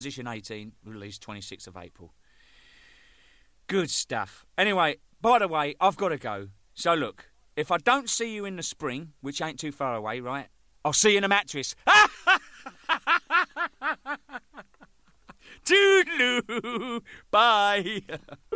Position 18, released 26th of April. Good stuff. Anyway, by the way, I've got to go. So look, if I don't see you in the spring, which ain't too far away, right, I'll see you in a mattress. Toodaloo. Bye.